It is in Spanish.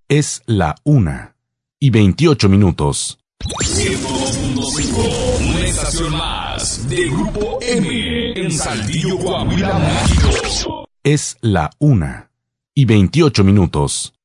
Es la 1:28. 102.5, una estación más de Grupo M en Saltillo, Coahuila, México. Es la 1:28.